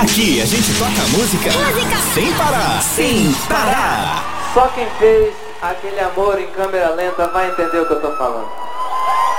Aqui a gente toca música sem parar, sem parar. Só quem fez aquele amor em câmera lenta vai entender o que eu tô falando.